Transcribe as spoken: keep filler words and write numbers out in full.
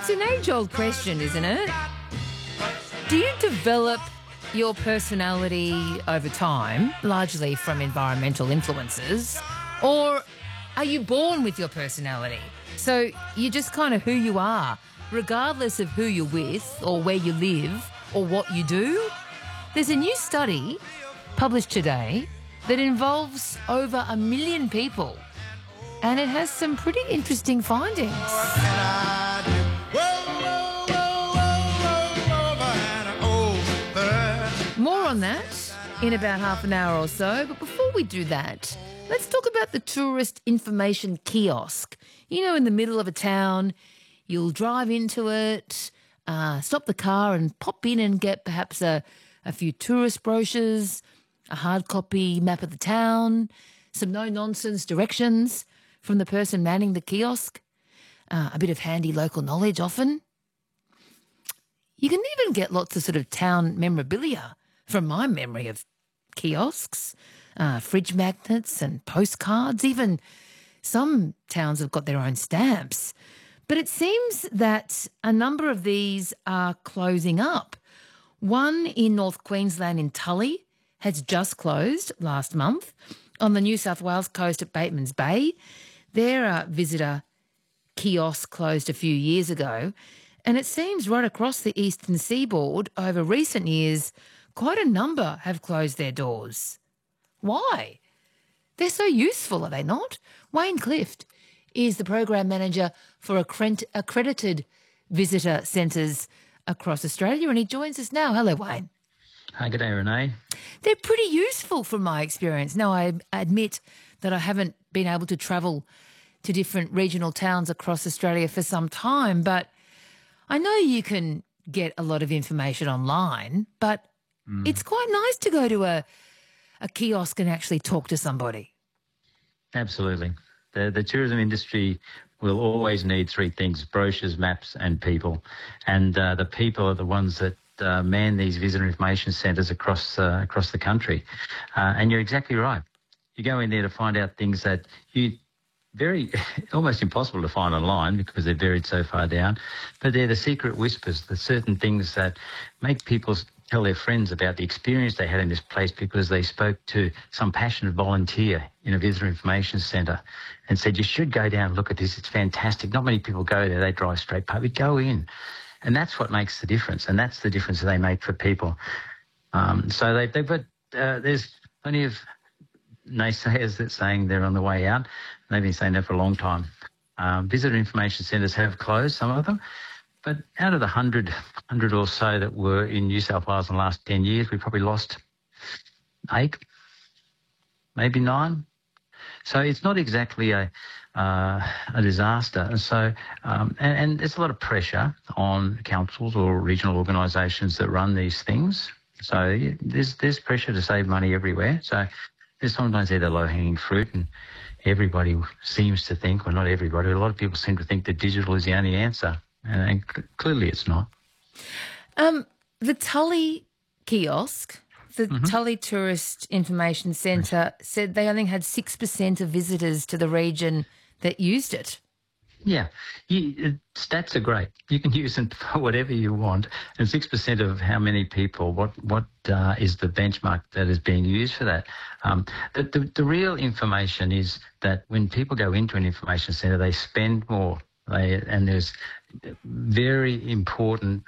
It's an age-old question, isn't it? Do you develop your personality over time, largely from environmental influences, or are you born with your personality? So you're just kind of who you are, regardless of who you're with or where you live or what you do? There's a new study published today that involves over a million people, and it has some pretty interesting findings. More on that in about half an hour or so, but before we do that, let's talk about the tourist information kiosk. You know, in the middle of a town, you'll drive into it, uh, stop the car and pop in and get perhaps a, a few tourist brochures, a hard copy map of the town, some no-nonsense directions from the person manning the kiosk, uh, a bit of handy local knowledge often. You can even get lots of sort of town memorabilia from my memory of kiosks, uh, fridge magnets and postcards. Even some towns have got their own stamps. But it seems that a number of these are closing up. One in North Queensland in Tully has just closed last month. On the New South Wales coast at Batemans Bay, their uh, visitor kiosk closed a few years ago. And it seems right across the eastern seaboard over recent years, quite a number have closed their doors. Why? They're so useful, are they not? Wayne Clift is the program manager for accrent- accredited visitor centres across Australia, and he joins us now. Hello, Wayne. Hi, good day, Renee. They're pretty useful from my experience. Now, I admit that I haven't been able to travel to different regional towns across Australia for some time, but I know you can get a lot of information online, but mm. it's quite nice to go to a, a kiosk and actually talk to somebody. Absolutely. The, the tourism industry will always need three things: brochures, maps and people. And uh, the people are the ones that uh, man these visitor information centres across, uh, across the country. Uh, and you're exactly right. You go in there to find out things that you very almost impossible to find online because they're buried so far down. But they're the secret whispers, the certain things that make people tell their friends about the experience they had in this place because they spoke to some passionate volunteer in a visitor information centre and said, you should go down and look at this. It's fantastic. Not many people go there. They drive straight past. But go in. And that's what makes the difference. And that's the difference that they make for people. Um, so they, they've got, uh, there's plenty of naysayers that saying they're on the way out. They've been saying that for a long time. Um, visitor information centres have closed, some of them, but out of the hundred, hundred or so that were in New South Wales in the last ten years, we probably lost eight, maybe nine. So it's not exactly a uh, a disaster. And so, um, and, and there's a lot of pressure on councils or regional organisations that run these things. So yeah, there's there's pressure to save money everywhere. So there's sometimes either low-hanging fruit, and everybody seems to think, well, not everybody, a lot of people seem to think that digital is the only answer, and, and c- clearly it's not. Um, the Tully kiosk, the mm-hmm. Tully Tourist Information Centre, said they only had six percent of visitors to the region that used it. Yeah, you, stats are great. You can use them for whatever you want. And six percent of how many people, what what uh, is the benchmark that is being used for that? Um, the, the, the real information is that when people go into an information centre, they spend more. They, and there's very important